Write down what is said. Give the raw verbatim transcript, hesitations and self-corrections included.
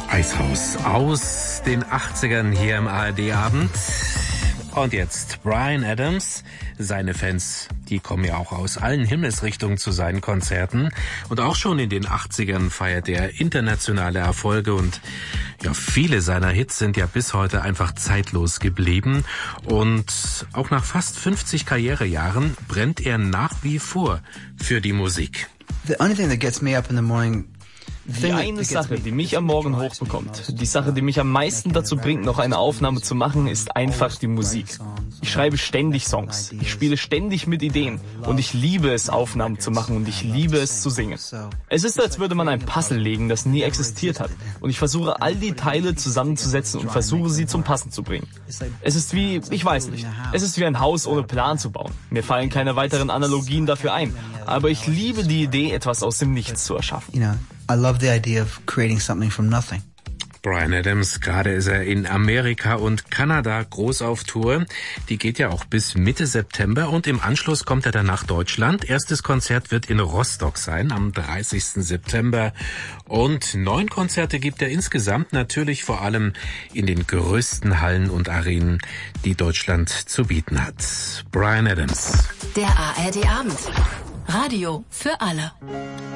Eishaus aus den achtzigern hier im A R D-Abend. Und jetzt Bryan Adams. Seine Fans, die kommen ja auch aus allen Himmelsrichtungen zu seinen Konzerten. Und auch schon in den achtzigern feiert er internationale Erfolge. Und ja, viele seiner Hits sind ja bis heute einfach zeitlos geblieben. Und auch nach fast fünfzig Karrierejahren brennt er nach wie vor für die Musik. The only thing that gets me up in the morning. Die eine Sache, die mich am Morgen hochbekommt, die Sache, die mich am meisten dazu bringt, noch eine Aufnahme zu machen, ist einfach die Musik. Ich schreibe ständig Songs, ich spiele ständig mit Ideen und ich liebe es, Aufnahmen zu machen und ich liebe es zu singen. Es ist, als würde man ein Puzzle legen, das nie existiert hat und ich versuche, all die Teile zusammenzusetzen und versuche, sie zum Passen zu bringen. Es ist wie, ich weiß nicht, es ist wie ein Haus ohne Plan zu bauen. Mir fallen keine weiteren Analogien dafür ein, aber ich liebe die Idee, etwas aus dem Nichts zu erschaffen. You know, I love the idea of creating something from nothing. Bryan Adams, gerade ist er in Amerika und Kanada groß auf Tour. Die geht ja auch bis Mitte September und im Anschluss kommt er dann nach Deutschland. Erstes Konzert wird in Rostock sein am dreißigsten September und neun Konzerte gibt er insgesamt, natürlich vor allem in den größten Hallen und Arenen, die Deutschland zu bieten hat. Bryan Adams. Der A R D-Abend. Radio für alle.